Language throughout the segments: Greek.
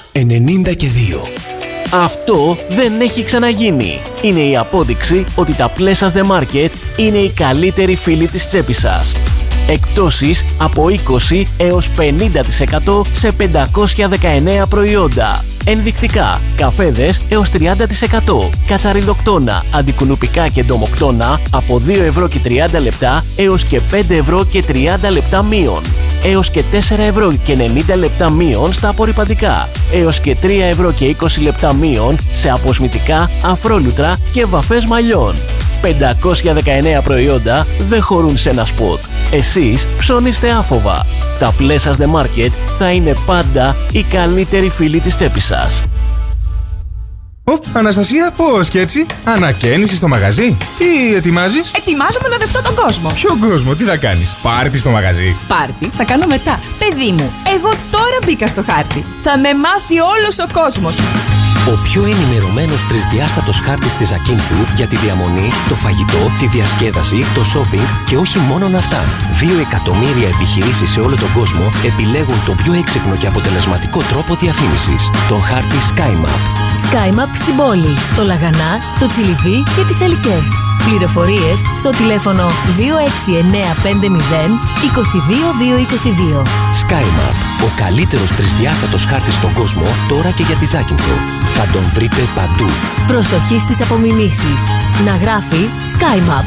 92. Αυτό δεν έχει ξαναγίνει. Είναι η απόδειξη ότι τα Pleasures The Market είναι οι καλύτεροι φίλοι της τσέπης σας. Εκπτώσεις από 20 έως 50% σε 519 προϊόντα. Ενδεικτικά, καφέδες έως 30%, κατσαριδοκτόνα, αντικουνουπικά και ντομοκτόνα από 2 ευρώ και 30 λεπτά έως και 5 ευρώ και 30 λεπτά μείον. Έως και 4 ευρώ και 90 λεπτά μείον στα απορρυπαντικά. Έως και 3 ευρώ και 20 λεπτά μείον σε αποσμητικά, αφρόλουτρα και βαφές μαλλιών. 519 προϊόντα δεν χωρούν σε ένα σποτ. Εσείς ψώνιστε άφοβα. Τα Pleasures The Market θα είναι πάντα οι καλύτεροι φίλοι της τσέπης σας. Αναστασία, πώς και έτσι? Ανακαίνιση στο μαγαζί? Τι ετοιμάζεις? Ετοιμάζομαι να δεχτώ τον κόσμο. Ποιο κόσμο, τι θα κάνεις? Πάρτι στο μαγαζί? Πάρτι θα κάνω μετά. Παιδί μου, εγώ τώρα μπήκα στο χάρτη. Θα με μάθει όλος ο κόσμος. Ο πιο ενημερωμένος τρισδιάστατος χάρτης της Ακίνθου για τη διαμονή, το φαγητό, τη διασκέδαση, το shopping και όχι μόνον αυτά. 2 εκατομμύρια επιχειρήσεις σε όλο τον κόσμο επιλέγουν τον πιο έξυπνο και αποτελεσματικό τρόπο διαφήμισης. Τον χάρτη SkyMap. SkyMap στην πόλη, το Λαγανά, το Τσιλιβί και τις Ελικές. Πληροφορίες στο τηλέφωνο 26950 22222. SkyMap, ο καλύτερος τρισδιάστατος χάρτης στον κόσμο, τώρα και για τη Ζάκυνθο. Θα τον βρείτε παντού. Προσοχή στις απομιμήσεις. Να γράφει SkyMap.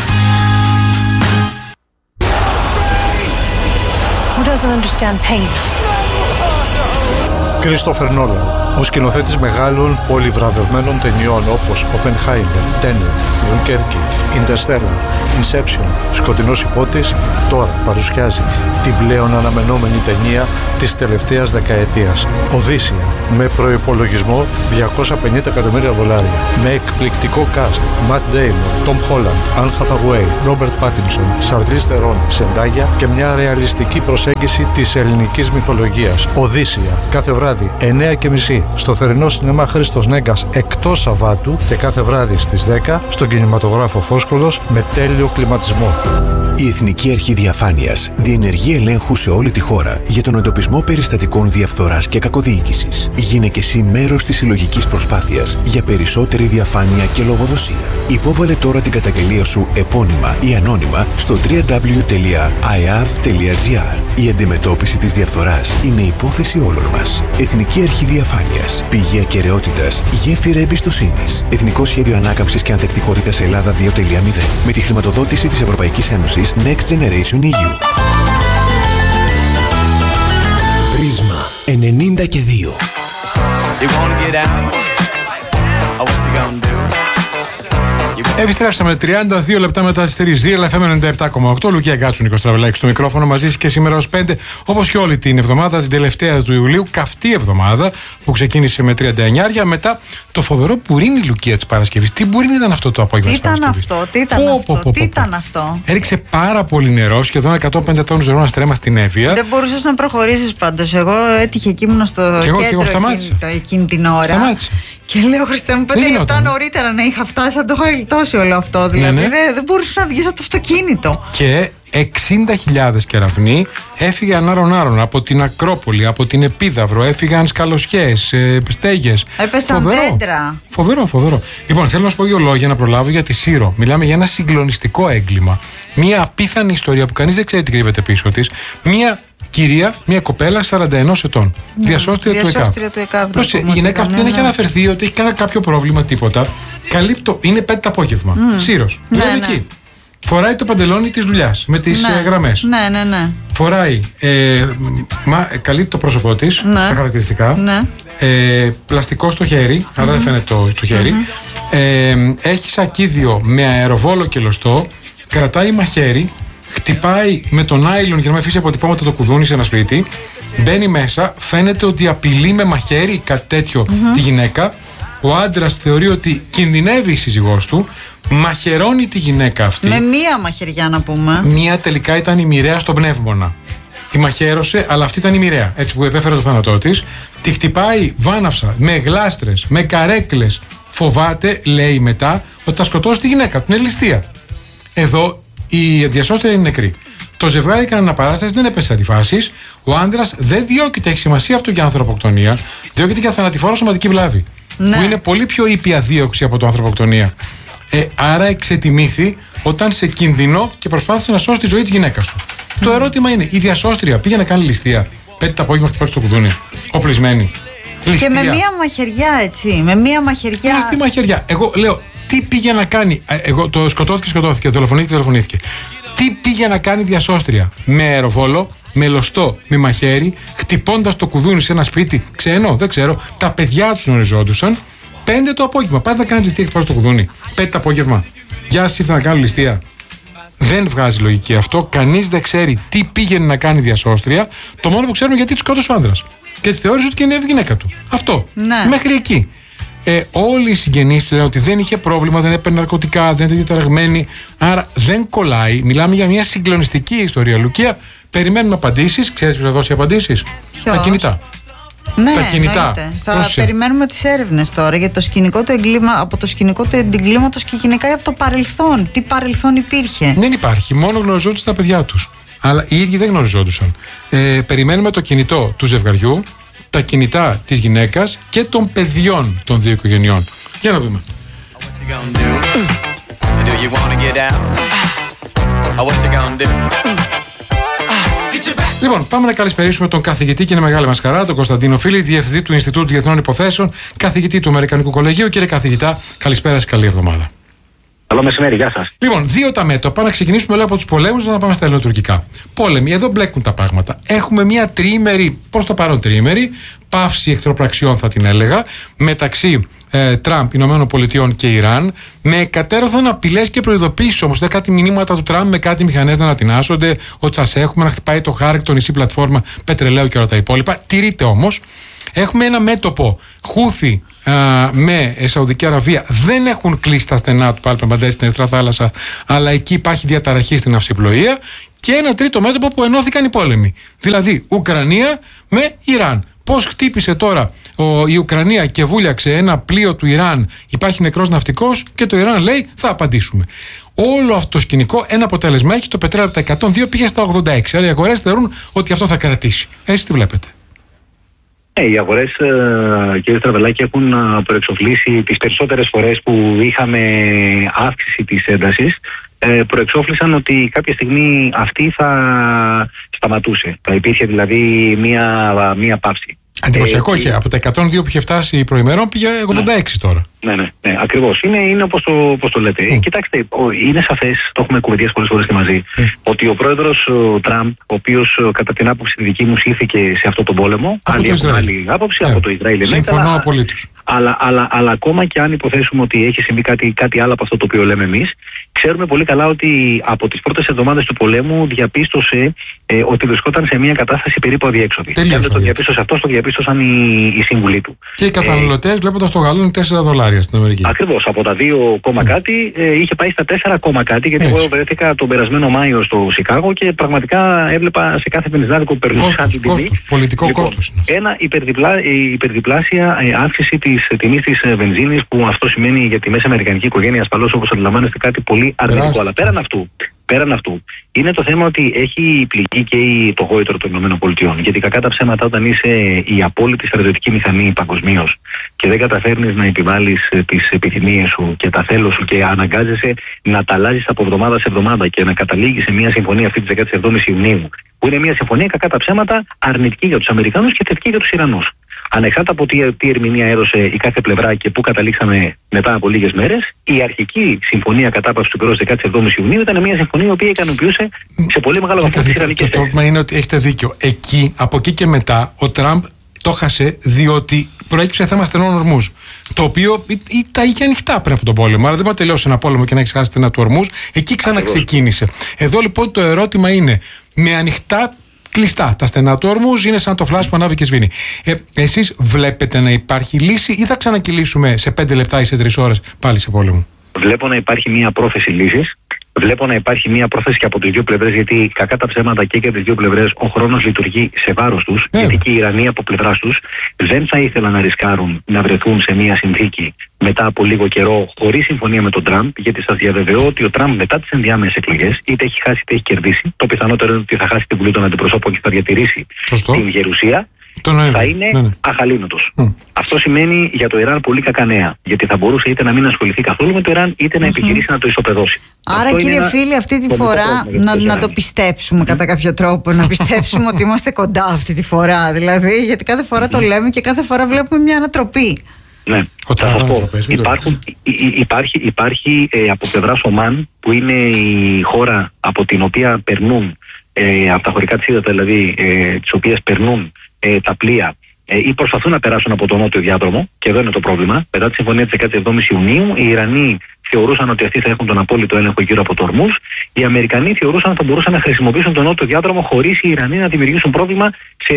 Who doesn't understand pain? Κρίστοφερ Νόλαν, ο σκηνοθέτης μεγάλων πολυβραβευμένων ταινιών όπως Oppenheimer, Tenet, Dunkerque, Interstellar, Inception, Σκοτεινός Υπότης, τώρα παρουσιάζει την πλέον αναμενόμενη ταινία της τελευταίας δεκαετίας, Οδύσσεια, με προϋπολογισμό $250 εκατομμύρια, με εκπληκτικό cast, Matt Damon, Tom Holland, Anne Hathaway, Robert Pattinson, Charlize Theron, Zendaya και μια ρεαλιστική προσέγγιση της ελληνικής μυθολογίας. Οδύσσεια, κάθε βράδυ 9:30 στο θερινό σινεμά Χρήστος Νέγκας εκτός Σαββάτου και κάθε βράδυ στις 10 στον κινηματογράφο Φόσκολος με τέλειο κλιματισμό. Η Εθνική Αρχή Διαφάνειας διενεργεί ελέγχου σε όλη τη χώρα για τον εντοπισμό περιστατικών διαφθοράς και κακοδιοίκησης. Γίνε και εσύ μέρος της συλλογικής προσπάθειας για περισσότερη διαφάνεια και λογοδοσία. Υπόβαλε τώρα την καταγγελία σου επώνυμα ή ανώνυμα στο www.iav.gr. Η αντιμετώπιση της διαφθοράς είναι υπόθεση όλων μας. Εθνική Αρχή Διαφάνειας. Πηγή ακεραιότητας, γέφυρα εμπιστοσύνης. Εθνικό Σχέδιο Ανάκαμψης και Ανθεκτικότητας Ελλάδα 2.0. Με τη χρηματοδότηση της Ευρωπαϊκής Ένωσης Next Generation EU. Πρίσμα 92. Επιστρέψαμε 32 λεπτά μετά τις 3, LFM 97,8. Λουκία Γκάτσου, Νίκος Τραβελάκης στο μικρόφωνο, μαζί και σήμερα ως 5, όπως και όλη την εβδομάδα, την τελευταία του Ιουλίου, καυτή εβδομάδα που ξεκίνησε με 39, μετά το φοβερό μπουρίνι, Λουκία, της Παρασκευής. Τι μπουρίνι ήταν αυτό το απόγευμα της Παρασκευής? Τι ήταν αυτό. Έριξε πάρα πολύ νερό, σχεδόν 150 τόνους νερό να στρέμα στην Εύβοια. Δεν μπορούσες να προχωρήσεις πάντως. Εγώ έτυχε και ήμουν στο κέντρο εκείνη την ώρα. Σταμάτησα. Και λέω, Χριστέ μου, 5 λεπτά νωρίτερα να είχα φτάσει, θα το είχα γλιτώσει όλο αυτό. Δηλαδή, δεν μπορούσε να βγει από το αυτοκίνητο. Και 60.000 κεραυνοί έφυγαν άρον-άρον από την Ακρόπολη, από την Επίδαυρο, έφυγαν σκαλωσιές, στέγες. Έπεσαν δέντρα. Φοβερό. Λοιπόν, θέλω να σου πω 2 λόγια να προλάβω για τη Σύρο. Μιλάμε για ένα συγκλονιστικό έγκλημα. Μια απίθανη ιστορία που κανείς δεν ξέρει τι κρύβεται πίσω της. Μια κοπέλα 41 ετών. Διασώστρια του ΕΚΑΒ. Η γυναίκα αυτή δεν έχει αναφερθεί ότι έχει κανένα κάποιο πρόβλημα, τίποτα. Καλύπτω, είναι 5 το απόγευμα. Σύρος. Δηλαδή εκεί. Φοράει το παντελόνι της δουλειάς με τις γραμμές. Ναι. Φοράει. Καλύπτει το πρόσωπό της, τα χαρακτηριστικά. Πλαστικό στο χέρι, άρα δεν φαίνεται το χέρι. Έχει σακίδιο με αεροβόλο και λωστό. Κρατάει μαχαίρι. Χτυπάει με τον άιλον για να μην αφήσει αποτυπώματα το κουδούνι σε ένα σπίτι. Μπαίνει μέσα, φαίνεται ότι απειλεί με μαχαίρι, κάτι τέτοιο, τη γυναίκα. Ο άντρας θεωρεί ότι κινδυνεύει η σύζυγός του. Μαχαιρώνει τη γυναίκα αυτή. Με μία μαχαιριά, να πούμε. Μία τελικά ήταν η μοιραία στον πνεύμονα. Τη μαχαίρωσε, αλλά αυτή ήταν η μοιραία. Έτσι που επέφερε το θάνατό της. Τη χτυπάει βάναυσα, με γλάστρες, με καρέκλες. Φοβάται, λέει μετά, ότι θα σκοτώσει τη γυναίκα του. Είναι ληστεία. Εδώ η διασώστρια είναι νεκρή. Το ζευγάρι έκανε αναπαράσταση, δεν έπεσε σε αντιφάσεις. Ο άντρας δεν διώκεται, έχει σημασία αυτό για ανθρωποκτονία. Διώκεται για θανατηφόρο σωματική βλάβη. Ναι. Που είναι πολύ πιο ήπια δίωξη από το ανθρωποκτονία. Άρα εξετιμήθη όταν σε κινδυνό και προσπάθησε να σώσει τη ζωή της γυναίκας του. Το ερώτημα είναι, η διασώστρια πήγε να κάνει ληστεία. 5 το απόγευμα χτυπάει στο κουδούνι. Οπλισμένη. Και με μία μαχαιριά, έτσι. Με μία μαχαιριά. Στη μαχαιριά. Εγώ λέω, τι πήγε να κάνει. Εγώ το σκοτώθηκε, δολοφονήθηκε. Τι πήγε να κάνει διασώστρια. Με αεροβόλο, με λωστό, με μαχαίρι, χτυπώντας το κουδούνι σε ένα σπίτι ξένο, δεν ξέρω. Τα παιδιά τους γνωριζόντουσαν. 5 το απόγευμα. Πας να κάνεις ληστεία, χτυπάς στο κουδούνι. 5 το απόγευμα. Γεια σας, ήρθα να κάνω ληστεία. Δεν βγάζει λογική αυτό. Κανείς δεν ξέρει τι πήγαινε να κάνει διασώστρια. Το μόνο που ξέρουμε γιατί τη σκότωσε ο άνδρας. Και τη θεώρησε ότι είναι η γυναίκα του. Αυτό. Ναι. Μέχρι εκεί. Όλοι οι συγγενείς λένε ότι δεν είχε πρόβλημα, δεν έπαιρνε ναρκωτικά, δεν ήταν διαταραγμένη. Άρα δεν κολλάει. Μιλάμε για μια συγκλονιστική ιστορία. Λουκία, περιμένουμε απαντήσεις. Ξέρεις ποιος θα δώσει απαντήσεις? Τα κινητά. Ναι, τα κινητά. Θα περιμένουμε τις έρευνες τώρα για το σκηνικό του από το σκηνικό του εγκλήματος και γενικά από το παρελθόν. Τι παρελθόν υπήρχε? Δεν υπάρχει. Μόνο γνωριζόντουσαν τα παιδιά τους. Αλλά οι ίδιοι δεν γνωριζόντουσαν. Περιμένουμε το κινητό του ζευγαριού, τα κινητά της γυναίκας και των παιδιών των δύο οικογενειών. Για να δούμε. Λοιπόν, πάμε να καλησπερίσουμε τον καθηγητή και είναι μεγάλη μας χαρά, τον Κωνσταντίνο Φίλη, διευθυντή του Ινστιτούτου Διεθνών Υποθέσεων, καθηγητή του Αμερικανικού Κολεγίου. Κύριε καθηγητά, καλησπέρα σας, καλή εβδομάδα. Καλό μεσημέρι, γεια σας. Λοιπόν, 2 τα μέτωπα. Να ξεκινήσουμε λέω από τους πολέμους, να πάμε στα ελληνοτουρκικά. Πόλεμοι, εδώ μπλέκουν τα πράγματα. Έχουμε μια τριήμερη, προς το παρόν τριήμερη, παύση εχθροπραξιών θα την έλεγα, μεταξύ Τραμπ, Ηνωμένων Πολιτειών και Ιράν, με κατέρωθεν απειλές και προειδοποίησεις όμως. Δεν κάτι μηνύματα του Τραμπ με κάτι μηχανές να ανατινάσσονται, ότι σας έχουμε, να χτυπάει το χάρτη, το νησί πλατφόρμα πετρελαίου και όλα τα υπόλοιπα. Τηρείται όμως. Έχουμε ένα μέτωπο Χούθι με Σαουδική Αραβία. Δεν έχουν κλείσει τα στενά του Παλπαμπαντέ στην Ερυθρά Θάλασσα, αλλά εκεί υπάρχει διαταραχή στην ναυσιπλοεία. Και ένα τρίτο μέτωπο που ενώθηκαν οι πόλεμοι. Δηλαδή Ουκρανία με Ιράν. Πώς χτύπησε τώρα η Ουκρανία και βούλιαξε ένα πλοίο του Ιράν, υπάρχει νεκρός ναυτικός και το Ιράν λέει θα απαντήσουμε. Όλο αυτό το σκηνικό ένα αποτέλεσμα έχει, το πετρέλαιο από τα 102 πήγε στα 86. Άρα οι αγορές θεωρούν ότι αυτό θα κρατήσει. Εσείς τι βλέπετε? Οι αγορές, κύριε Στραβελάκη, έχουν προεξοφλήσει τις περισσότερες φορές που είχαμε αύξηση της έντασης. Προεξόφλησαν ότι κάποια στιγμή αυτή θα σταματούσε. Θα υπήρχε δηλαδή μία πάυση. Εντυπωσιακό είχε. Από τα 102 που είχε φτάσει προημερών πήγε 86 τώρα. Ναι, ακριβώς. Είναι όπως το λέτε. Κοιτάξτε, είναι σαφές, το έχουμε κουβεντιάσει πολλές φορές και μαζί, ότι ο πρόεδρος Τραμπ, ο οποίος κατά την άποψη τη δική μου ήρθηκε σε αυτό τον πόλεμο, άλλοι έχουν άλλη άποψη, από το Ισραήλ. Συμφωνώ απολύτως. Αλλά ακόμα και αν υποθέσουμε ότι έχει συμβεί κάτι άλλο από αυτό το οποίο λέμε εμείς, ξέρουμε πολύ καλά ότι από τις πρώτες εβδομάδες του πολέμου διαπίστωσε ότι βρισκόταν σε μια κατάσταση περίπου αδιέξοδη. Και δεν το διαπίστωσε αυτό, το διαπίστωσαν οι σύμβουλοι του. Και οι καταναλωτές βλέποντας το γαλόνι $4 στην Αμερική. Ακριβώς, από τα 2, κάτι είχε πάει στα 4, κάτι, γιατί εγώ βρέθηκα τον περασμένο Μάιο στο Σικάγο και πραγματικά έβλεπα σε κάθε βενζινάδικο που περνούσα την τιμή. Πολιτικό κόστος. Ένα υπερδιπλάσια αύξηση της τιμής της βενζίνης, που αυτό σημαίνει για τη μέση αμερικανική οικογένεια ασφαλώς, όπως αντιλαμβάνεστε, κάτι πολύ αρνητικό. Αλλά πέραν αυτού, είναι το θέμα ότι έχει πληγεί και το γόητρο των ΗΠΑ. Γιατί κακά τα ψέματα, όταν είσαι η απόλυτη στρατιωτική μηχανή παγκοσμίως και δεν καταφέρνεις να επιβάλλεις τις επιθυμίες σου και τα θέλω σου και αναγκάζεσαι να τα αλλάζεις από εβδομάδα σε εβδομάδα και να καταλήγεις σε μια συμφωνία αυτή της 17ης Ιουνίου, που είναι μια συμφωνία κακά τα ψέματα αρνητική για τους Αμερικανούς και θετική για τους Ιρανούς. Ανεξάρτητα από τι ερμηνεία έδωσε η κάθε πλευρά και πού καταλήξαμε μετά από λίγες μέρες, η αρχική συμφωνία κατάπαυσης του πυρός 17ης Ιουνίου ήταν μια συμφωνία η οποία ικανοποιούσε σε πολύ μεγάλο βαθμό τις ιρανικές θέσεις. Το πρόβλημα είναι ότι έχετε δίκιο. Από εκεί και μετά ο Τραμπ το χάσε διότι προέκυψε θέμα στενών ορμούς. Το οποίο τα είχε ανοιχτά πριν από τον πόλεμο. Άρα δεν μπορεί να τελειώσει ένα πόλεμο και να έχει χάσει στενά του ορμούς. Εκεί ξαναξεκίνησε. Εδώ λοιπόν το ερώτημα είναι, με ανοιχτά κλειστά τα στενά του ορμούς, είναι σαν το φλάσ που ανάβει και σβήνει. Εσείς βλέπετε να υπάρχει λύση ή θα ξανακυλήσουμε σε 5 λεπτά ή σε 3 ώρες πάλι σε πόλεμο? Βλέπω να υπάρχει μια πρόθεση λύσης. Βλέπω να υπάρχει μια πρόθεση και από τις δύο πλευρές, γιατί κακά τα ψέματα και για τις δύο πλευρές ο χρόνος λειτουργεί σε βάρος τους. Γιατί και οι Ιρανοί από πλευράς τους δεν θα ήθελαν να ρισκάρουν να βρεθούν σε μια συνθήκη μετά από λίγο καιρό χωρίς συμφωνία με τον Τραμπ. Γιατί σας διαβεβαιώ ότι ο Τραμπ μετά τις ενδιάμεσες εκλογές είτε έχει χάσει είτε έχει κερδίσει. Το πιθανότερο είναι ότι θα χάσει την Βουλή των Αντιπροσώπων και θα διατηρήσει την γερουσία. θα είναι αχαλήνοτος. Αυτό σημαίνει για το Ιράν πολύ κακά νέα. Γιατί θα μπορούσε είτε να μην ασχοληθεί καθόλου με το Ιράν, είτε να επιχειρήσει να το ισοπεδώσει. Άρα, αυτό κύριε φίλε, αυτή τη φορά να το πιστέψουμε κατά κάποιο τρόπο. Να πιστέψουμε ότι είμαστε κοντά αυτή τη φορά. Δηλαδή, γιατί κάθε φορά το λέμε και κάθε φορά βλέπουμε μια ανατροπή. Ναι, θα σας πω. Υπάρχει από πλευράς Ομάν, που είναι η χώρα από την οποία περνούν, από τα χωρικά της ύδατα δηλαδή, τις οποίες περνούν τα πλοία ή προσπαθούν να περάσουν από τον νότιο διάδρομο, και εδώ είναι το πρόβλημα. Μετά τη συμφωνία της 17ης Ιουνίου, οι Ιρανοί θεωρούσαν ότι αυτοί θα έχουν τον απόλυτο έλεγχο γύρω από το Ορμούζ. Οι Αμερικανοί θεωρούσαν ότι θα μπορούσαν να χρησιμοποιήσουν τον νότιο διάδρομο χωρίς οι Ιρανοί να δημιουργήσουν πρόβλημα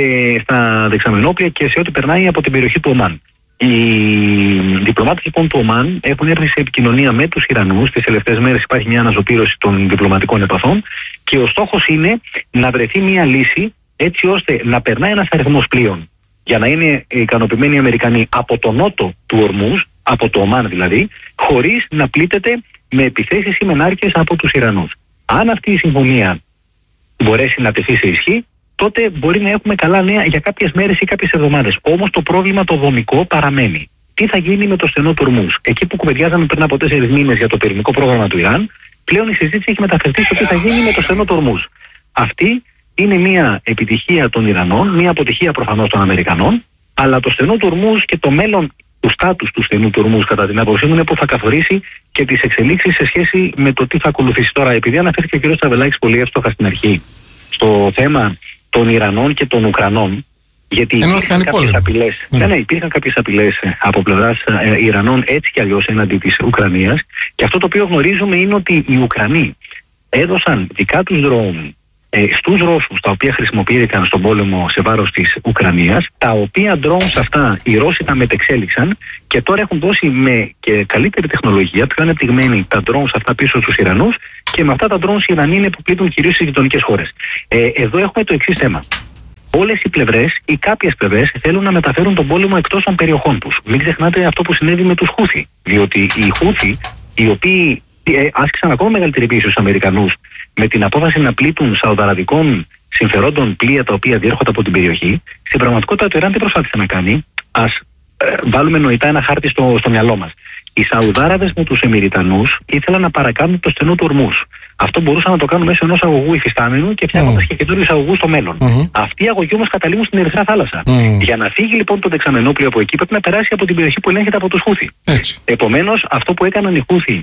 στα δεξαμενόπλια και σε ό,τι περνάει από την περιοχή του Ομάν. Οι διπλωμάτες λοιπόν του Ομάν έχουν έρθει σε επικοινωνία με τους Ιρανούς. Τις τελευταίες μέρες υπάρχει μια αναζωπήρωση των διπλωματικών επαφών και ο στόχος είναι να βρεθεί μια λύση έτσι ώστε να περνάει ένας αριθμός πλοίων για να είναι ικανοποιημένοι οι Αμερικανοί από το νότο του Ορμούζ, από το Ομάν δηλαδή, χωρίς να πλήττεται με επιθέσεις ή μενάρκες από τους Ιρανούς. Αν αυτή η συμφωνία μπορέσει να τεθεί σε ισχύ, τότε μπορεί να έχουμε καλά νέα για κάποιες μέρες ή κάποιες εβδομάδες. Όμως το πρόβλημα το δομικό παραμένει. Τι θα γίνει με το στενό του Ορμούζ? Εκεί που κουβεντιάζαμε πριν από 4 μήνες για το πυρηνικό πρόγραμμα του Ιράν, πλέον η συζήτηση έχει μεταφερθεί στο τι θα γίνει με το στενό του Ορμούζ. Αυτή είναι μια επιτυχία των Ιρανών, μια αποτυχία προφανώς των Αμερικανών, αλλά το στενό του Ορμούζ και το μέλλον του στάτους του στενού του Ορμούζ, κατά την άποψή μου, είναι που θα καθορίσει και τις εξελίξεις σε σχέση με το τι θα ακολουθήσει. Τώρα, επειδή αναφέρθηκε ο κ. Τσαβελάκης πολύ εύστοχα στην αρχή στο θέμα των Ιρανών και των Ουκρανών, γιατί υπήρχαν κάποιες απειλές, υπήρχαν κάποιες απειλές από πλευράς Ιρανών έτσι κι αλλιώς έναντι της Ουκρανίας, και αυτό το οποίο γνωρίζουμε είναι ότι οι Ουκρανοί έδωσαν δικά τους ντρόουν στους Ρώσους, τα οποία χρησιμοποιήθηκαν στον πόλεμο σε βάρος της Ουκρανίας, τα οποία drones αυτά οι Ρώσοι τα μετεξέλιξαν και τώρα έχουν δώσει με και καλύτερη τεχνολογία, πιο ανεπτυγμένη, τα drones αυτά πίσω στους Ιρανούς, και με αυτά τα drones οι Ιρανοί είναι που πλήττουν κυρίως στις γειτονικές χώρες. Εδώ έχουμε το εξής θέμα. Όλες οι πλευρές ή κάποιες πλευρές θέλουν να μεταφέρουν τον πόλεμο εκτός των περιοχών τους. Μην ξεχνάτε αυτό που συνέβη με τους Χούθι, διότι οι Χούθι, οι οποίοι άσκησαν ακόμα μεγαλύτερη πίεση στους Αμερικανούς με την απόφαση να πλήττουν σαουδαραβικών συμφερόντων πλοία τα οποία διέρχονται από την περιοχή, στην πραγματικότητα το Ιράν τι προσπάθησε να κάνει? Ας βάλουμε νοητά ένα χάρτη στο μυαλό μας. Οι Σαουδάραβες με τους Εμιριτανούς ήθελαν να παρακάνουν το στενό του Ορμούζ. Αυτό μπορούσαν να το κάνουν μέσω ενός αγωγού υφιστάμενου και φτιάχνοντας και καινούριους αγωγούς στο μέλλον. Αυτοί οι αγωγοί όμως καταλήγουν στην Ερυθρά Θάλασσα. Για να φύγει λοιπόν το δεξαμενόπλιο από εκεί πρέπει να περάσει από την περιοχή που ελέγχεται από τους Χούθι. Επομένως, αυτό που έκαναν οι Χούθι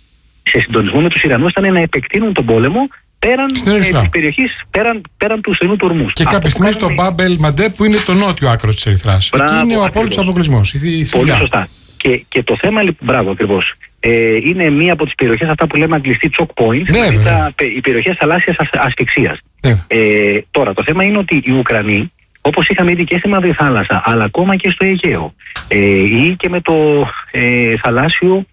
σε συντονισμό με τους Ιρανούς ήταν να επεκτείνουν τον πόλεμο πέραν της περιοχής, πέραν του στενού του Ορμούζ. Και κάποια στιγμή στο Μπάμπελ Μαντέ, που είναι το νότιο άκρο της Ερυθράς. Εκεί είναι ο απόλυτος αποκλεισμός. Πολύ σωστά. Και το θέμα, μπράβο ακριβώς, είναι μία από τις περιοχές αυτά που λέμε αγγλιστή choke points, οι περιοχές θαλάσσιας ασφυξίας. Τώρα, το θέμα είναι ότι οι Ουκρανοί, όπως είχαμε ήδη και στη Μαύρη Θάλασσα, αλλά ακόμα και στο Αιγαίο, ή και με το θαλάσσιο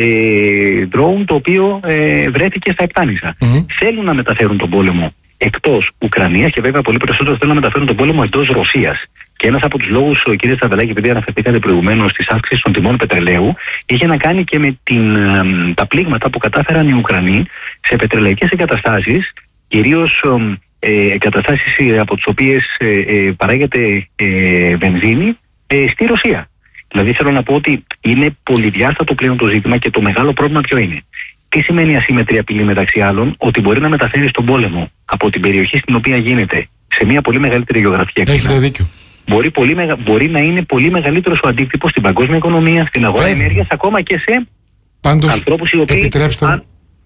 drone το οποίο βρέθηκε στα Επτάνησα, θέλουν να μεταφέρουν τον πόλεμο εκτός Ουκρανίας και βέβαια πολύ περισσότερο θέλουν να μεταφέρουν τον πόλεμο εντός Ρωσίας. Και ένας από τους λόγους, κύριε Τσαβελάκη, επειδή αναφερθήκατε προηγουμένως στις αύξησεις των τιμών πετρελαίου, είχε να κάνει και με τα πλήγματα που κατάφεραν οι Ουκρανοί σε πετρελαϊκές εγκαταστάσεις, κυρίως εγκαταστάσεις από τις οποίες παράγεται βενζίνη στη Ρωσία. Δηλαδή θέλω να πω ότι είναι πολυδιάστατο πλέον το ζήτημα και το μεγάλο πρόβλημα ποιο είναι? Τι σημαίνει ασύμμετρη απειλή μεταξύ άλλων? Ότι μπορεί να μεταφέρει τον πόλεμο από την περιοχή στην οποία γίνεται σε μια πολύ μεγαλύτερη γεωγραφική ακτίνα. Έχετε δίκιο. Μπορεί να είναι πολύ μεγαλύτερος ο αντίκτυπος στην παγκόσμια οικονομία, στην αγορά ενέργειας, ακόμα και σε ανθρώπους οι οποίοι. Επιτρέψτε.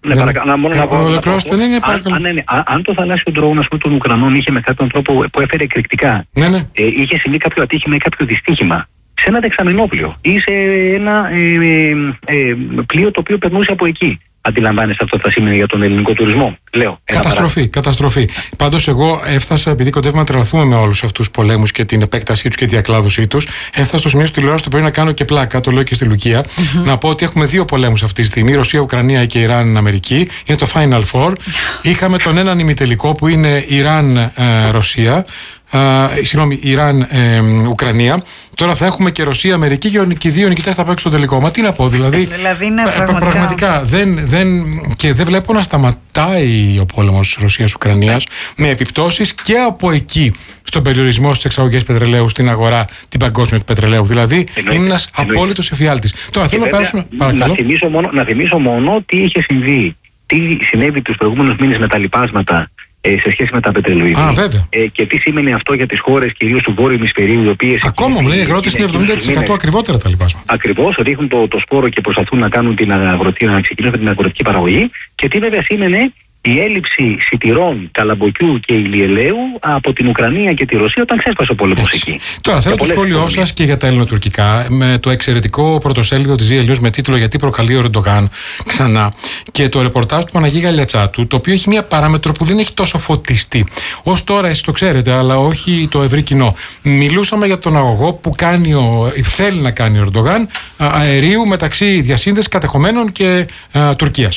Αν το θαλάσσιο drone των Ουκρανών είχε με κάποιον τρόπο που έφερε εκρηκτικά, είχε συμβεί κάποιο ατύχημα ή κάποιο δυστύχημα σε ένα δεξαμενόπλιο ή σε ένα πλοίο το οποίο περνούσε από εκεί, αντιλαμβάνεστε αυτό θα σημαίνει για τον ελληνικό τουρισμό? Λέω. Καταστροφή. Πάντως, εγώ έφτασα, επειδή κοντεύουμε να τρελαθούμε με όλους αυτούς τους πολέμους και την επέκτασή τους και τη διακλάδωσή τους, έφτασα στο σημείο στη τηλεόραση το πρωί να κάνω και πλάκα, το λέω και στη Λουκία, να πω ότι έχουμε 2 πολέμους αυτή τη στιγμή, Ρωσία, Ουκρανία και Ιράν, Αμερική. Είναι το Final Four. Είχαμε τον έναν ημιτελικό που είναι Ιράν-Ρωσία. Ιράν, Ουκρανία. Τώρα θα έχουμε και Ρωσία, Αμερική και οι δύο νικητές θα παίξουν στο τελικό. Μα τι να πω, δηλαδή είναι πραγματικά δεν βλέπω να σταματάει ο πόλεμος Ρωσίας-Ουκρανίας με επιπτώσεις και από εκεί στον περιορισμό στις εξαγωγές πετρελαίου στην αγορά την παγκόσμια του πετρελαίου. Δηλαδή είναι ένας απόλυτος εφιάλτης. Τώρα θέλω να περάσουμε. Να θυμίσω μόνο τι είχε συμβεί, τι συνέβη τους προηγούμενους μήνες με τα λοιπάσματα σε σχέση με τα πετρελοειδή. Και τι σημαίνει αυτό για τις χώρες κυρίως του βόρειου ημισφαιρίου, οι οποίες. Ακόμα μου λένε οι αγρότες είναι 70% ακριβότερα τα λοιπάσματα. Ακριβώς, ρίχνουν το σπόρο και προσπαθούν να κάνουν να ξεκινήσουν την αγροτική παραγωγή. Και τι βέβαια σήμαινε η έλλειψη σιτηρών, καλαμποκιού και ηλιελαίου από την Ουκρανία και τη Ρωσία όταν ξέσπασε ο πόλεμος εκεί. Τώρα θέλω το σχόλιο σας και για τα ελληνοτουρκικά, με το εξαιρετικό πρωτοσέλιδο της GLews με τίτλο «Γιατί προκαλεί ο Ερντογάν» ξανά, και το ρεπορτάζ του Παναγί Γαλιατσάτου, το οποίο έχει μια παράμετρο που δεν έχει τόσο φωτιστεί. Ως τώρα, εσείς το ξέρετε, αλλά όχι το ευρύ κοινό. Μιλούσαμε για τον αγωγό που θέλει να κάνει ο Ερντογάν αερίου μεταξύ διασύνδεσης κατεχομένων και Τουρκίας.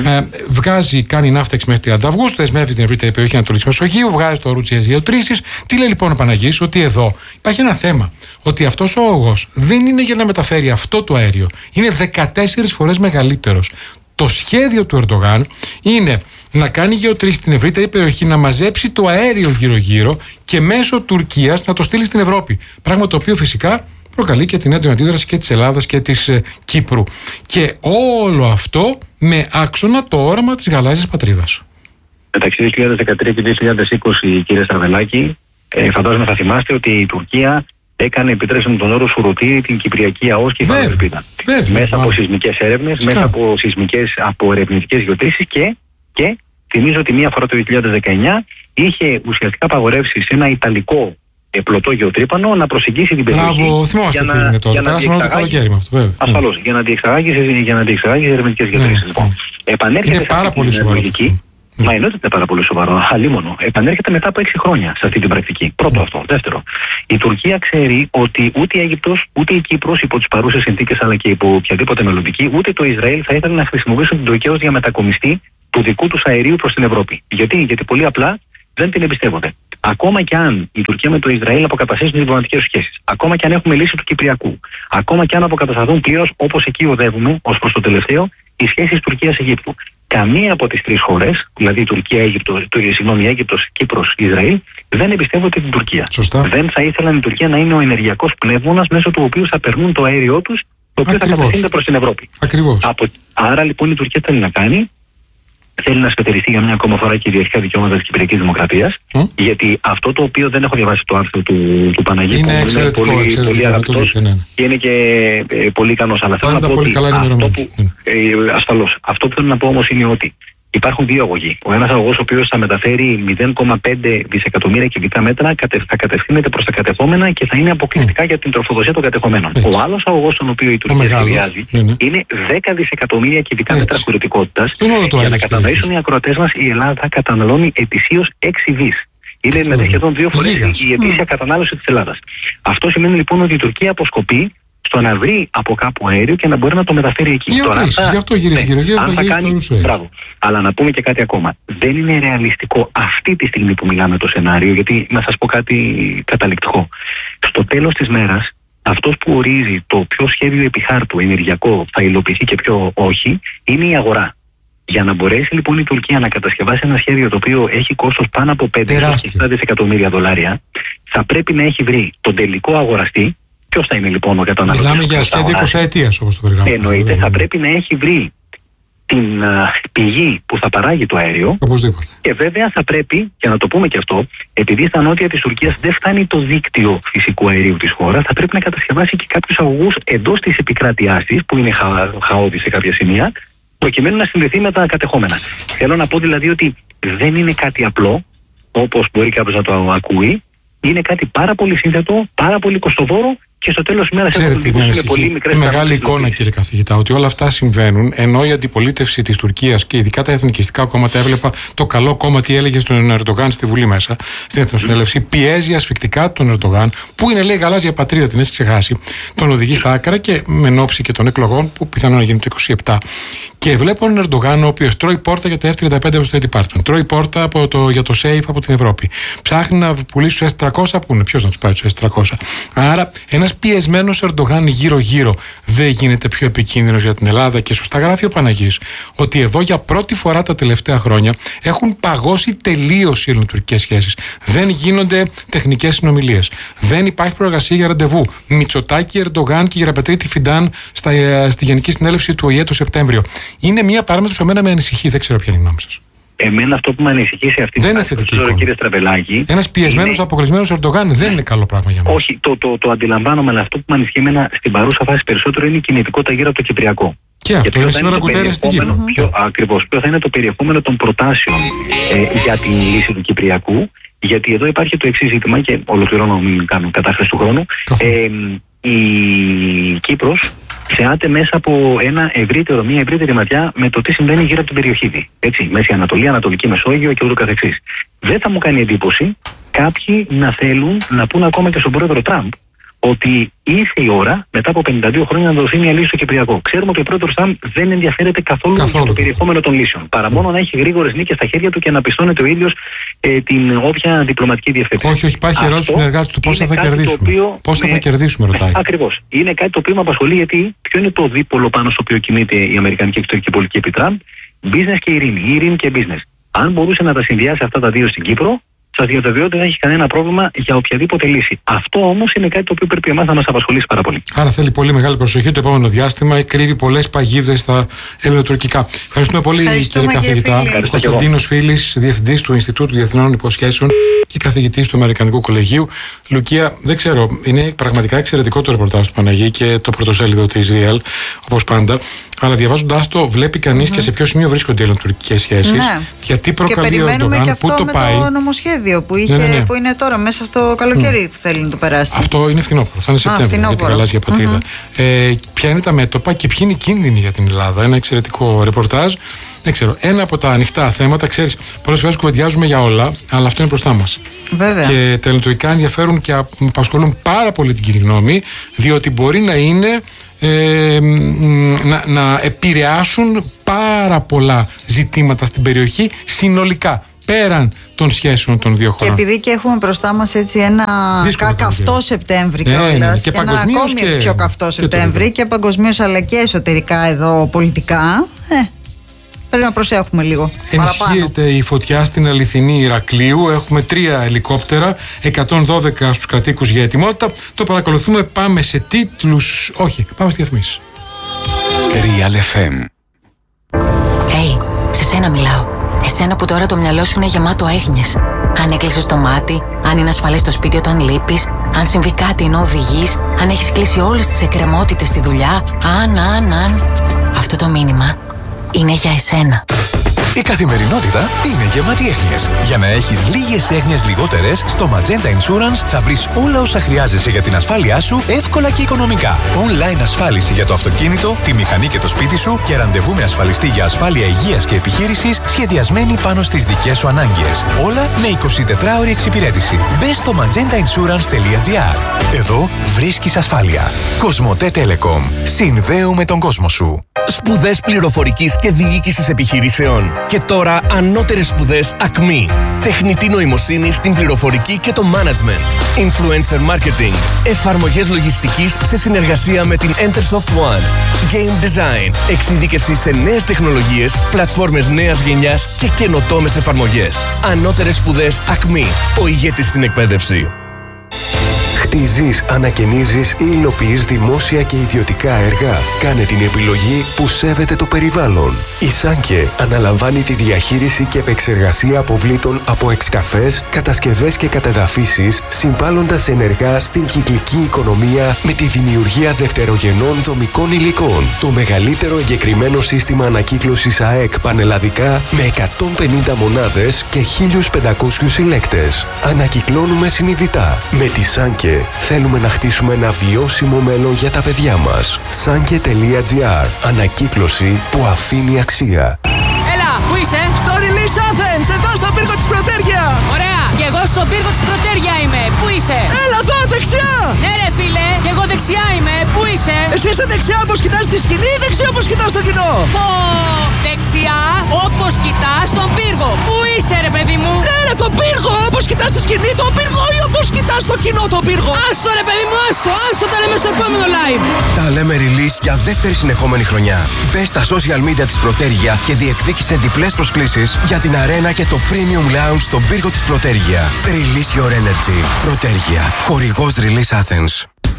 Κάνει ναύταξ μέχρι 30 Αυγούστου, δεσμεύει την ευρύτερη περιοχή Ανατολικής Μεσογείου, βγάζει το ρούτσι γεωτρήσεις. Τι λέει λοιπόν ο Παναγής? Ότι εδώ υπάρχει ένα θέμα. Ότι αυτός ο αγωγός δεν είναι για να μεταφέρει αυτό το αέριο. Είναι 14 φορές μεγαλύτερος. Το σχέδιο του Ερντογάν είναι να κάνει γεωτρήσεις στην ευρύτερη περιοχή, να μαζέψει το αέριο γύρω-γύρω και μέσω Τουρκίας να το στείλει στην Ευρώπη. Πράγμα το οποίο φυσικά προκαλεί και την έντονη αντίδραση και της Ελλάδας και της Κύπρου. Και όλο αυτό με άξονα το όραμα της γαλάζιας πατρίδας. Μεταξύ 2013 και 2020, κύριε Στραβελάκη, φαντάζομαι θα θυμάστε ότι η Τουρκία έκανε, επιτρέψτε μου τον όρο, σουρωτήρι την Κυπριακή ΑΟΣ και η Φαλαιοσπίδα. Μέσα από σεισμικές έρευνες, μέσα από ερευνητικές γεωτρήσεις και θυμίζω ότι μία φορά το 2019 είχε ουσιαστικά απαγορεύσει σε ένα ιταλικό πλωτό γεωτρύπανο να προσεγγίσει την περιοχή. Μπράβο, θυμόμαστε τι έγινε τότε. Περάσαμε όλο το καλοκαίρι με αυτό, βέβαια. Ασφαλώς, για να διεξαγάγει ερευνητικές γεωτρήσεις. Λοιπόν, είναι πάρα πολύ σοβαρό. Μα εννοείται ότι είναι πάρα πολύ σοβαρό. Αλίμονο. Επανέρχεται μετά από 6 χρόνια σε αυτή την πρακτική. Πρώτο αυτό. Δεύτερο, η Τουρκία ξέρει ότι ούτε η Αίγυπτος, ούτε η Κύπρος υπό τις παρούσες συνθήκες, αλλά και υπό οποιαδήποτε μελλοντική, ούτε το Ισραήλ θα ήθελε να χρησιμοποιήσουν την Τουρκία ως διαμετακομιστή του δικού τους αερίου προς την Ευρώπη. Γιατί πολύ απλά δεν την εμπιστεύονται. Ακόμα και αν η Τουρκία με το Ισραήλ αποκαταστήσουν τις διπλωματικές σχέσεις, ακόμα και αν έχουμε λύση του Κυπριακού, ακόμα και αν αποκατασταθούν πλήρως, όπως εκεί οδεύουμε ως προς το τελευταίο, οι σχέσεις Τουρκίας-Αιγύπτου. Καμία από τις τρεις χώρες, δηλαδή η Τουρκία, Αίγυπτος, Κύπρος, Ισραήλ, δεν εμπιστεύονται την Τουρκία. Σωστά. Δεν θα ήθελαν η Τουρκία να είναι ο ενεργειακός πνεύμονας μέσω του οποίου θα περνούν το αέριό τους, το οποίο θα κατευθύνεται προς την Ευρώπη. Άρα λοιπόν η Τουρκία θέλει να κάνει. Θέλει να σπετεριστεί για μια ακόμα φορά και ιδιωτικά δικαιώματα της Κυπριακής Δημοκρατίας. Γιατί αυτό το οποίο δεν έχω διαβάσει το άρθρο του Παναγίου, είναι πολύ αγαπητός και είναι και πολύ ικανός. Αλλά θέλω να πω ότι ασφαλώς. Αυτό που θέλω να πω όμως είναι ότι υπάρχουν δύο αγωγοί. Ο ένας αγωγός ο οποίος θα μεταφέρει 0,5 δισεκατομμύρια κυβικά μέτρα, θα κατευθύνεται προς τα κατεχόμενα και θα είναι αποκλειστικά για την τροφοδοσία των κατεχομένων. Ο άλλος αγωγός, τον οποίο η Τουρκία σχεδιάζει, είναι 10 δισεκατομμύρια κυβικά μέτρα χωρητικότητας. Για να κατανοήσουν οι ακροατές μας, η Ελλάδα καταναλώνει ετησίως 6 δις. Είναι δηλαδή σχεδόν 2 φορές η ετήσια κατανάλωση της Ελλάδας. Αυτό σημαίνει λοιπόν ότι η Τουρκία αποσκοπεί στο να βρει από κάπου αέριο και να μπορεί να το μεταφέρει εκεί. Γι' αυτό γυρίζει Μπράβο. Αλλά να πούμε και κάτι ακόμα. Δεν είναι ρεαλιστικό αυτή τη στιγμή που μιλάμε το σενάριο, γιατί να σας πω κάτι καταληκτικό. Στο τέλος της μέρας, αυτός που ορίζει το ποιο σχέδιο επιχάρτου ενεργειακό θα υλοποιηθεί και ποιο όχι, είναι η αγορά. Για να μπορέσει λοιπόν η Τουρκία να κατασκευάσει ένα σχέδιο το οποίο έχει κόστος πάνω από 5 δισεκατομμύρια δολάρια, θα πρέπει να έχει βρει τον τελικό αγοραστή. Ποιος θα είναι λοιπόν ο καταναλωτής? Μιλάμε για σχέδιο 20 ετίας όπως το περιγράφουμε. Εννοείται, θα πρέπει να έχει βρει την πηγή που θα παράγει το αέριο. Οπωσδήποτε. Και βέβαια θα πρέπει, και να το πούμε και αυτό, επειδή στα νότια της Τουρκίας δεν φτάνει το δίκτυο φυσικού αερίου της χώρας, θα πρέπει να κατασκευάσει και κάποιους αγωγούς εντός της επικράτειάς της, που είναι χαόδη σε κάποια σημεία, προκειμένου να συνδεθεί με τα κατεχόμενα. Θέλω να πω δηλαδή ότι δεν είναι κάτι απλό, όπως μπορεί κάποιος να το ακούει. Είναι κάτι πάρα πολύ σύνθετο, πάρα πολύ κοστοβόρο και στο τέλος της ημέρας είναι πολύ μικρές. Η μεγάλη εικόνα, κύριε καθηγητά, ότι όλα αυτά συμβαίνουν ενώ η αντιπολίτευση της Τουρκίας και ειδικά τα εθνικιστικά κόμματα, έβλεπα το καλό κόμμα τι έλεγε στον Ερντογάν στη Βουλή μέσα, στην Εθνοσυνέλευση, πιέζει ασφικτικά τον Ερντογάν, που είναι λέει γαλάζια πατρίδα, την έχει ξεχάσει, τον οδηγεί στα άκρα και με ενόψει και των εκλογών που πιθανόν να γίνει το 27. Και βλέπω έναν Ερντογάν ο οποίος τρώει πόρτα για τα F-35 από το State Department, τρώει πόρτα για το SAFE από την Ευρώπη. Ψάχνει να πουλήσει τους S-300 που είναι, ποιος να τους πάει τους S-300. Άρα ένας πιεσμένος Ερντογάν γύρω-γύρω δεν γίνεται πιο επικίνδυνος για την Ελλάδα και σωστά γράφει ο Παναγής ότι εδώ για πρώτη φορά τα τελευταία χρόνια έχουν παγώσει τελείως οι ελληνοτουρκικές σχέσεις. Δεν γίνονται τεχνικές συνομιλίες. Δεν υπάρχει προεργασία για ραντεβού. Μητσοτάκη, Ερντογάν και Γεραπετρίτη Φιντάν στη Γενική Συνέλευση του ΟΗΕ το Σεπτέμβριο. Είναι μία παράμετρος που εμένα με ανησυχεί. Δεν ξέρω ποια είναι η γνώμη σας. Εμένα αυτό που με ανησυχεί σε αυτή την περίπτωση, κύριε Στραβελάκη. Ένας πιεσμένος, αποκλεισμένος Ερντογάν δεν είναι καλό πράγμα για μας. Όχι, το αντιλαμβάνομαι, αλλά αυτό που με ανησυχεί εμένα στην παρούσα φάση περισσότερο είναι η κινητικότητα γύρω από το Κυπριακό. Και αυτό είναι σήμερα κουτέρια στην Κύπρο. Ακριβώς. Ποιο θα είναι το περιεχόμενο των προτάσεων για την λύση του Κυπριακού. Γιατί εδώ υπάρχει το εξής ζήτημα, και ολοκληρώνω, μην κάνω κατάχρηση του χρόνου. Η Κύπρος θεάται μέσα από μια ευρύτερη ματιά με το τι συμβαίνει γύρω από την περιοχή της. Έτσι, Μέση Ανατολή, Ανατολική Μεσόγειο και ούτω καθεξής. Δεν θα μου κάνει εντύπωση κάποιοι να θέλουν να πούν ακόμα και στον πρόεδρο Τραμπ ότι ήρθε η ώρα μετά από 52 χρόνια να δοθεί μια λύση στο Κυπριακό. Ξέρουμε ότι ο πρόεδρος Τραμπ δεν ενδιαφέρεται καθόλου για το περιεχόμενο των λύσεων. Παρά μόνο να έχει γρήγορες νίκες στα χέρια του και να πιστώνεται ο ίδιος την όποια διπλωματική διευθέτηση. Όχι, υπάρχει ερώτηση στους συνεργάτες του πώς θα κερδίσουμε. Πώς θα κερδίσουμε, ρωτάει. Ακριβώς. Είναι κάτι το οποίο με απασχολεί, γιατί ποιο είναι το δίπολο πάνω στο οποίο κινείται η Αμερικανική εξωτερική πολιτική επί Τραμπ? Business και ειρήνη. Ειρήνη και business. Αν μπορούσε να τα συνδυάσει αυτά τα δύο στην Κύπρο, σας διαβεβαιώ ότι δεν έχει κανένα πρόβλημα για οποιαδήποτε λύση. Αυτό όμως είναι κάτι το οποίο πρέπει εμάς να μας απασχολήσει πάρα πολύ. Άρα θέλει πολύ μεγάλη προσοχή το επόμενο διάστημα, κρύβει πολλές παγίδες στα ελληνοτουρκικά. Ευχαριστούμε πολύ, κύριε καθηγητά. Κωνσταντίνος Φίλης, διευθυντής του Ινστιτούτου Διεθνών Υποσχέσεων και καθηγητής του Αμερικανικού Κολεγίου. Λουκία, δεν ξέρω, είναι πραγματικά εξαιρετικό το ρεπορτάζ του Παναγή και το πρωτοσέλιδο της Real, όπως πάντα. Αλλά διαβάζοντάς το, βλέπει κανείς και σε ποιο σημείο βρίσκονται οι ελληνοτουρκικές σχέσεις. Ναι. Γιατί προκαλεί ο Ερντογάν, πού το πάει. Το νομοσχέδιο που, που είναι τώρα μέσα στο καλοκαίρι που θέλει να το περάσει. Αυτό είναι φθινόπωρο. Θα είναι Σεπτέμβριο για την γαλάζια πατρίδα. Ποια είναι τα μέτωπα και ποιοι είναι οι κίνδυνοι για την Ελλάδα. Ένα εξαιρετικό ρεπορτάζ. Δεν ξέρω. Ένα από τα ανοιχτά θέματα, ξέρεις, πολλές φορές κουβεντιάζουμε για όλα, αλλά αυτό είναι μπροστά μας. Βέβαια. Και τα ελληνοτουρκικά ενδιαφέρουν και απασχολούν πάρα πολύ την κοινή γνώμη, διότι μπορεί να είναι. Να επηρεάσουν πάρα πολλά ζητήματα στην περιοχή συνολικά, πέραν των σχέσεων των δύο χωρών. Και επειδή και έχουμε μπροστά μας έτσι ένα καυτό Σεπτέμβρη κιόλας, και ένα ακόμη πιο καυτό Σεπτέμβρη και παγκοσμίως αλλά και εσωτερικά εδώ πολιτικά, πρέπει να προσέχουμε λίγο. Ενισχύεται η φωτιά στην αληθινή Ηρακλείου. Έχουμε 3 ελικόπτερα, 112 στους κατοίκους για ετοιμότητα. Το παρακολουθούμε, πάμε σε τίτλους. Όχι, πάμε στη διαφημίσεις. Real FM. Hey, σε σένα μιλάω. Εσένα που τώρα το μυαλό σου είναι γεμάτο έγνοιες. Αν έκλεισες το μάτι, αν είναι ασφαλές το σπίτι όταν λείπεις, αν συμβεί κάτι ενώ οδηγείς, αν έχεις κλείσει όλες τις εκκρεμότητες στη δουλειά, αν. Αυτό το μήνυμα είναι για εσένα. Η καθημερινότητα είναι γεμάτη έγνοιες. Για να έχεις λίγες έγνοιες λιγότερες, στο Magenta Insurance θα βρεις όλα όσα χρειάζεσαι για την ασφάλειά σου εύκολα και οικονομικά. Online ασφάλιση για το αυτοκίνητο, τη μηχανή και το σπίτι σου και ραντεβού με ασφαλιστή για ασφάλεια υγείας και επιχείρησης σχεδιασμένη πάνω στις δικές σου ανάγκες. Όλα με 24ωρη εξυπηρέτηση. Μπες στο magentainsurance.gr. Εδώ βρίσκεις ασφάλεια. Κοσμοτέ Telecom. Συνδέουμε τον κόσμο σου. Σπουδές πληροφορικής και διοίκησης επιχειρήσεων. Και τώρα ανώτερες σπουδές ΑΚΜΗ. Τεχνητή νοημοσύνη στην πληροφορική και το management. Influencer marketing. Εφαρμογές λογιστικής σε συνεργασία με την Entersoft One. Game design. Εξειδίκευση σε νέες τεχνολογίες, πλατφόρμες νέας γενιάς και καινοτόμες εφαρμογές. Ανώτερες σπουδές ΑΚΜΗ. Ο ηγέτης στην εκπαίδευση. Χτίζεις, ανακαινίζεις ή υλοποιείς δημόσια και ιδιωτικά έργα. Κάνε την επιλογή που σέβεται το περιβάλλον. Η Σάνκε αναλαμβάνει τη διαχείριση και επεξεργασία αποβλήτων από εξκαφές, κατασκευές και κατεδαφίσεις, συμβάλλοντας ενεργά στην κυκλική οικονομία με τη δημιουργία δευτερογενών δομικών υλικών. Το μεγαλύτερο εγκεκριμένο σύστημα ανακύκλωσης ΑΕΚ πανελλαδικά με 150 μονάδες και 1.500 συλλέκτες. Ανακυκλώνουμε συνειδητά. Με τη Σάνκε Θέλουμε να χτίσουμε ένα βιώσιμο μέλλον για τα παιδιά μας. Sanke.gr. Ανακύκλωση που αφήνει αξία. Έλα, πού είσαι? Στο Release Athens, εδώ στον πύργο της Πρωτέργεια. Ωραία, και εγώ στον πύργο της Πρωτέργεια είμαι. Πού είσαι? Έλα εδώ, δεξιά. Ναι ρε φίλε, και εγώ δεξιά είμαι. Πού είσαι? Εσύ είσαι δεξιά όπως κοιτάς τη σκηνή ή δεξιά όπως κοιτάς το κοινό? Δεξιά όπως κοιτάς τον πύργο. Πού είσαι ρε παιδί μου? Ναι ρε, τον πύργο, όπως κοιτάς τη σκηνή τον πύργο ή όπως κοιτάς το κοινό τον πύργο? Άστο ρε παιδί μου, άστο, τα λέμε στο επόμενο live. Τα λέμε Release για δεύτερη συνεχόμενη χρονιά. Μπες στα social media της Πρωτέργεια και διεκδίκησε διπλές προσκλήσεις για την αρένα και το Premium Lounge στον πύργο της Πρωτέργεια. Release your energy. Πρωτέργεια. Χορηγός Release Athens.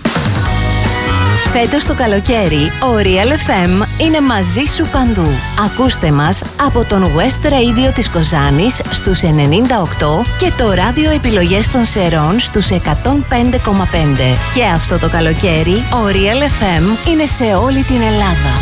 Φέτος το καλοκαίρι, ο Real FM είναι μαζί σου παντού. Ακούστε μας από τον West Radio της Κοζάνης στους 98 και το ράδιο επιλογές των Σερών στους 105,5. Και αυτό το καλοκαίρι, ο Real FM είναι σε όλη την Ελλάδα.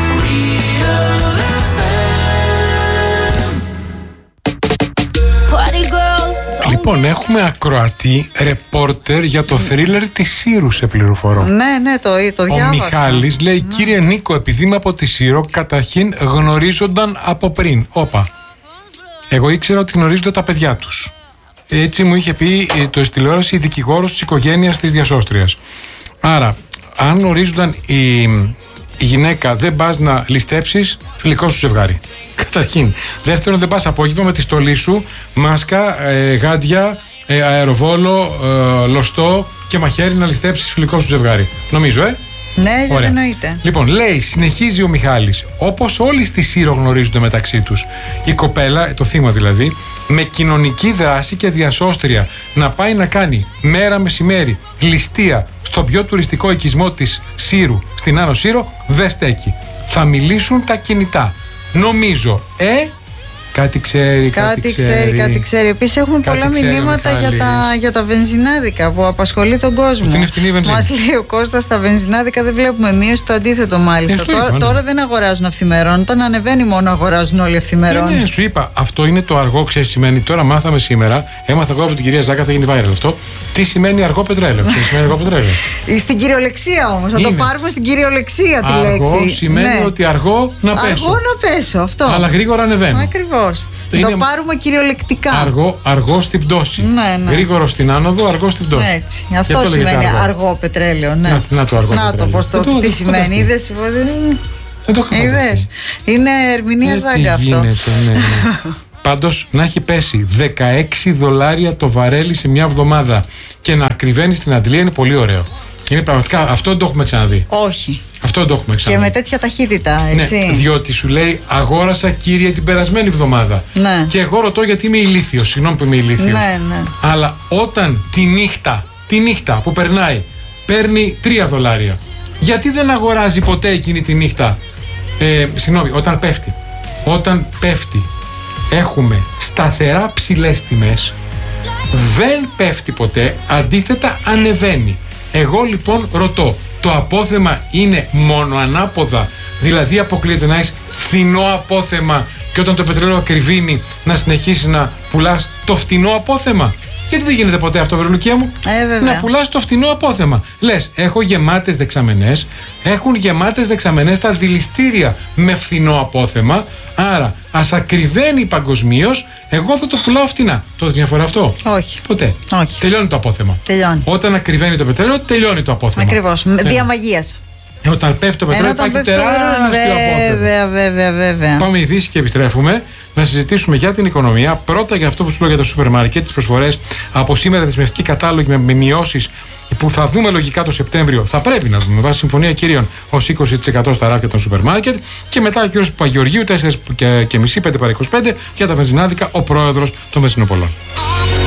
Λοιπόν, έχουμε ακροατή ρεπόρτερ για το θρίλερ της Σύρου σε πληροφορώ. Ναι, το διάβασα. Ο Μιχάλης λέει, κύριε Νίκο, επειδή είμαι από τη Σύρο, καταρχήν γνωρίζονταν από πριν. Όπα. Εγώ ήξερα ότι γνωρίζονται τα παιδιά τους. Έτσι μου είχε πει το τηλεόραση η δικηγόρος της οικογένειας της διασώστριας. Άρα, αν γνωρίζονταν η γυναίκα, δεν πας να ληστέψεις, φιλικό σου ζευγάρι. Καταρχήν. Δεύτερον, δεν πας απόγευμα με τη στολή σου, μάσκα, γάντια, αεροβόλο, λωστό και μαχαίρι να ληστέψεις φιλικό σου ζευγάρι. Νομίζω, Ναι, δεν εννοείται. Λοιπόν, λέει, συνεχίζει ο Μιχάλης, όπως όλοι στη Σύρο γνωρίζονται μεταξύ τους, η κοπέλα, το θύμα δηλαδή, με κοινωνική δράση και διασώστρια να πάει να κάνει μέρα μεσημέρι ληστεία στο πιο τουριστικό οικισμό της Σύρου, στην Άνω Σύρο, δεν στέκει. Θα μιλήσουν τα κινητά. Νομίζω, κάτι ξέρει. Επίσης έχουμε πολλά μηνύματα για τα βενζινάδικα που απασχολεί τον κόσμο. Μας λέει ο Κώστας, τα βενζινάδικα δεν βλέπουμε μείωση, το αντίθετο μάλιστα. Τώρα δεν αγοράζουν αυθημερών. Όταν ανεβαίνει μόνο αγοράζουν όλοι αυθημερών. Ναι, σου είπα, αυτό είναι το αργό, ξέρεις, σημαίνει. Τώρα μάθαμε σήμερα, έμαθα εγώ από την κυρία Ζάκα, θα γίνει viral αυτό. Τι σημαίνει αργό πετρέλαιο? Στην κυριολεξία όμως, να το πάρουμε στην κυριολεξία τη λέξη. Αργό σημαίνει ότι αργό να πέσω. Αργό να πέσω, αυτό. Αλλά γρήγορα ανεβαίνω. Ακριβώς. Το πάρουμε κυριολεκτικά. Αργό στην πτώση. Ναι. Γρήγορο στην άνοδο, αργό στην πτώση. Έτσι. Αυτό σημαίνει αργό πετρέλαιο. Ναι. Να το αργό πετρέλαιο. Πώς τι σημαίνει, είδες. Είναι ερμηνεία Ζάγκα αυτό. Ναι. Πάντως να έχει πέσει $16 το βαρέλι σε μια εβδομάδα και να ακριβένει στην αντλία είναι πολύ ωραίο. Είναι πραγματικά, αυτό δεν το έχουμε ξαναδεί. Όχι. Αυτό δεν το έχουμε ξαναδεί. Και με τέτοια ταχύτητα, έτσι. Ναι, διότι σου λέει, αγόρασα κύριε την περασμένη εβδομάδα. Ναι. Και εγώ ρωτώ γιατί είμαι ηλίθιος. Συγγνώμη που είμαι ηλίθιος. Ναι. Αλλά όταν τη νύχτα που περνάει παίρνει $3, γιατί δεν αγοράζει ποτέ εκείνη τη νύχτα? Συγγνώμη, όταν πέφτει. Έχουμε σταθερά ψηλές τιμές, δεν πέφτει ποτέ, αντίθετα ανεβαίνει. Εγώ λοιπόν ρωτώ, το απόθεμα είναι μόνο ανάποδα, δηλαδή αποκλείεται να έχεις φθηνό απόθεμα και όταν το πετρέλαιο ακριβίνει να συνεχίσει να πουλάς το φτηνό απόθεμα? Γιατί δεν γίνεται ποτέ αυτό, Βερολουκία μου? Να πουλάς το φτηνό απόθεμα. Λες, έχω γεμάτες δεξαμενές, έχουν γεμάτες δεξαμενές τα δηληστήρια με φθηνό απόθεμα, άρα ας ακριβένει παγκοσμίως, εγώ θα το πουλάω φτηνά. Το διαφορά αυτό? Όχι. Ποτέ. Όχι. Τελειώνει το απόθεμα. Όταν ακριβένει το πετρέλαιο, τελειώνει το απόθεμα. Ακριβώς. Διαμαγείας. Όταν πέφτει το πετρέλαιο, υπάρχει τεράστιο απόθεμα. Βέβαια. Πάμε ειδήσεις και επιστρέφουμε να συζητήσουμε για την οικονομία. Πρώτα για αυτό που σου λέω για το σούπερ μάρκετ, τις προσφορές από σήμερα, δεσμευτική κατάλογη με μειώσεις που θα δούμε λογικά το Σεπτέμβριο. Θα πρέπει να δούμε βάσει συμφωνία κυρίων ως 20% στα ράφια των σούπερ μάρκετ. Και μετά ο κ. Παπαγεωργίου, 4,5, 5 παρά 25 για τα βενζινάδικα, ο πρόεδρος των βενζινοπολών.